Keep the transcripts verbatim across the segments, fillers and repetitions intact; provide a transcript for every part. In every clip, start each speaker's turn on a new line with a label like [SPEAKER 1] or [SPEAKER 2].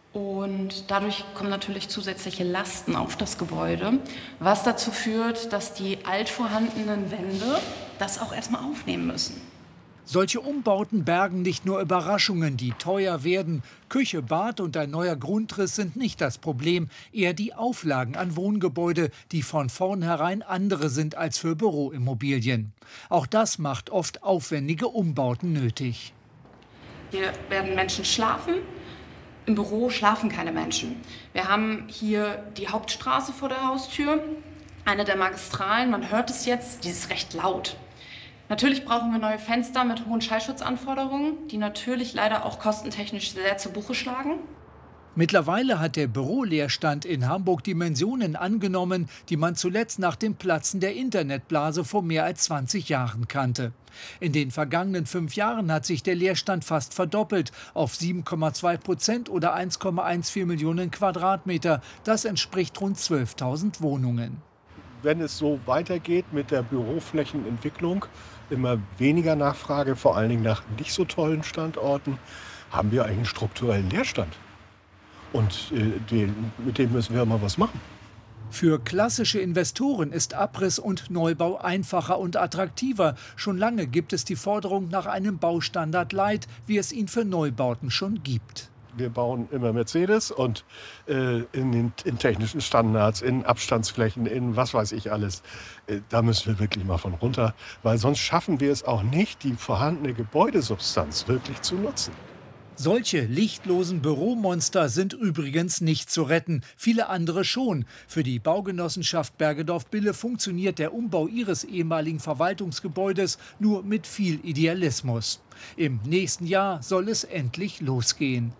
[SPEAKER 1] Und dadurch kommen natürlich zusätzliche Lasten auf das Gebäude, was dazu führt, dass die alt vorhandenen Wände das auch erstmal aufnehmen müssen.
[SPEAKER 2] Solche Umbauten bergen nicht nur Überraschungen, die teuer werden. Küche, Bad und ein neuer Grundriss sind nicht das Problem, eher die Auflagen an Wohngebäude, die von vornherein andere sind als für Büroimmobilien. Auch das macht oft aufwendige Umbauten nötig.
[SPEAKER 1] Hier werden Menschen schlafen. Im Büro schlafen keine Menschen. Wir haben hier die Hauptstraße vor der Haustür, eine der Magistralen. Man hört es jetzt, die ist recht laut. Natürlich brauchen wir neue Fenster mit hohen Schallschutzanforderungen, die natürlich leider auch kostentechnisch sehr zu Buche schlagen.
[SPEAKER 2] Mittlerweile hat der Büroleerstand in Hamburg Dimensionen angenommen, die man zuletzt nach dem Platzen der Internetblase vor mehr als zwanzig Jahren kannte. In den vergangenen fünf Jahren hat sich der Leerstand fast verdoppelt auf sieben Komma zwei Prozent oder eins Komma vierzehn Millionen Quadratmeter. Das entspricht rund zwölftausend Wohnungen.
[SPEAKER 3] Wenn es so weitergeht mit der Büroflächenentwicklung, immer weniger Nachfrage, vor allen Dingen nach nicht so tollen Standorten, haben wir einen strukturellen Leerstand. Und äh, den, mit dem müssen wir mal was machen.
[SPEAKER 2] Für klassische Investoren ist Abriss und Neubau einfacher und attraktiver. Schon lange gibt es die Forderung nach einem Baustandard Light, wie es ihn für Neubauten schon gibt.
[SPEAKER 3] Wir bauen immer Mercedes und äh, in, den, in technischen Standards, in Abstandsflächen, in was weiß ich alles. Äh, da müssen wir wirklich mal von runter, weil sonst schaffen wir es auch nicht, die vorhandene Gebäudesubstanz wirklich zu nutzen.
[SPEAKER 2] Solche lichtlosen Büromonster sind übrigens nicht zu retten, viele andere schon. Für die Baugenossenschaft Bergedorf-Bille funktioniert der Umbau ihres ehemaligen Verwaltungsgebäudes nur mit viel Idealismus. Im nächsten Jahr soll es endlich losgehen.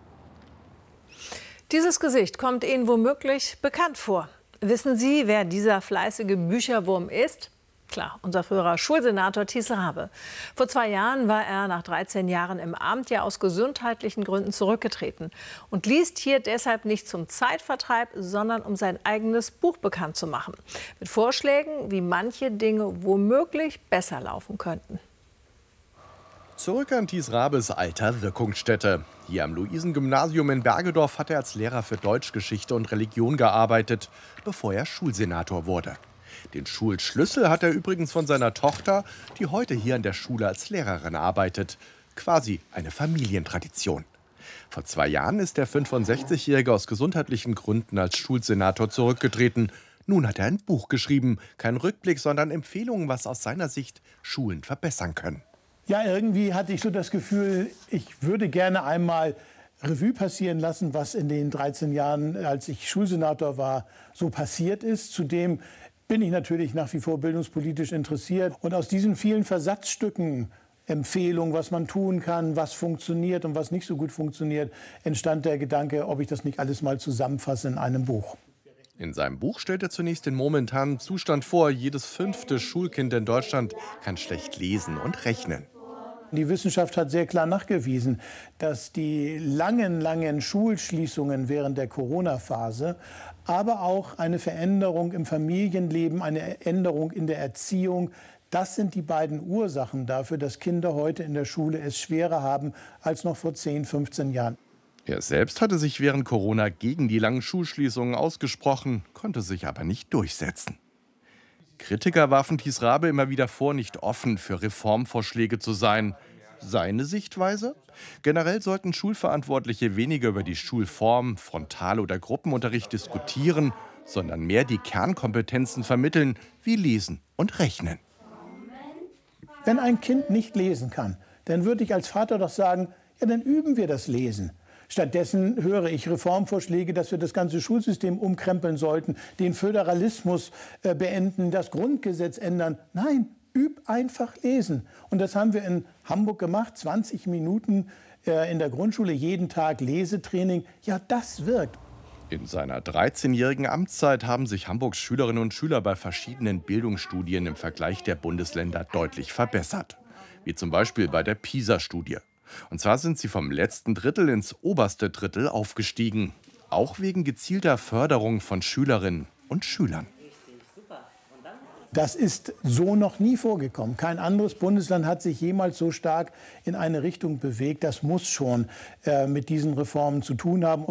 [SPEAKER 4] Dieses Gesicht kommt Ihnen womöglich bekannt vor. Wissen Sie, wer dieser fleißige Bücherwurm ist? Klar, unser früherer Schulsenator Thies Raabe. Vor zwei Jahren war er nach dreizehn Jahren im Amt ja aus gesundheitlichen Gründen zurückgetreten und liest hier deshalb nicht zum Zeitvertreib, sondern um sein eigenes Buch bekannt zu machen. Mit Vorschlägen, wie manche Dinge womöglich besser laufen könnten.
[SPEAKER 5] Zurück an Thies Raabes alter Wirkungsstätte. Hier am Luisengymnasium in Bergedorf hat er als Lehrer für Deutsch, Geschichte und Religion gearbeitet, bevor er Schulsenator wurde. Den Schulschlüssel hat er übrigens von seiner Tochter, die heute hier an der Schule als Lehrerin arbeitet. Quasi eine Familientradition. Vor zwei Jahren ist der fünfundsechzigjährige aus gesundheitlichen Gründen als Schulsenator zurückgetreten. Nun hat er ein Buch geschrieben. Kein Rückblick, sondern Empfehlungen, was aus seiner Sicht Schulen verbessern können.
[SPEAKER 6] Ja, irgendwie hatte ich so das Gefühl, ich würde gerne einmal Revue passieren lassen, was in den dreizehn Jahren, als ich Schulsenator war, so passiert ist. Zudem bin ich natürlich nach wie vor bildungspolitisch interessiert. Und aus diesen vielen Versatzstücken, Empfehlungen, was man tun kann, was funktioniert und was nicht so gut funktioniert, entstand der Gedanke, ob ich das nicht alles mal zusammenfasse in einem Buch.
[SPEAKER 5] In seinem Buch stellt er zunächst den momentanen Zustand vor. Jedes fünfte Schulkind in Deutschland kann schlecht lesen und rechnen.
[SPEAKER 6] Die Wissenschaft hat sehr klar nachgewiesen, dass die langen, langen Schulschließungen während der Corona-Phase, aber auch eine Veränderung im Familienleben, eine Änderung in der Erziehung, das sind die beiden Ursachen dafür, dass Kinder heute in der Schule es schwerer haben als noch vor zehn, fünfzehn Jahren.
[SPEAKER 5] Er selbst hatte sich während Corona gegen die langen Schulschließungen ausgesprochen, konnte sich aber nicht durchsetzen. Kritiker warfen Thies Raabe immer wieder vor, nicht offen für Reformvorschläge zu sein. Seine Sichtweise? Generell sollten Schulverantwortliche weniger über die Schulform, Frontal- oder Gruppenunterricht diskutieren, sondern mehr die Kernkompetenzen vermitteln, wie Lesen und Rechnen.
[SPEAKER 6] Wenn ein Kind nicht lesen kann, dann würde ich als Vater doch sagen, ja, dann üben wir das Lesen. Stattdessen höre ich Reformvorschläge, dass wir das ganze Schulsystem umkrempeln sollten, den Föderalismus äh, beenden, das Grundgesetz ändern. Nein, üb einfach lesen. Und das haben wir in Hamburg gemacht, zwanzig Minuten äh, in der Grundschule, jeden Tag Lesetraining. Ja, das wirkt.
[SPEAKER 5] In seiner dreizehnjährigen Amtszeit haben sich Hamburgs Schülerinnen und Schüler bei verschiedenen Bildungsstudien im Vergleich der Bundesländer deutlich verbessert. Wie zum Beispiel bei der PISA-Studie. Und zwar sind sie vom letzten Drittel ins oberste Drittel aufgestiegen. Auch wegen gezielter Förderung von Schülerinnen und Schülern.
[SPEAKER 6] Das ist so noch nie vorgekommen. Kein anderes Bundesland hat sich jemals so stark in eine Richtung bewegt. Das muss schon äh, mit diesen Reformen zu tun haben.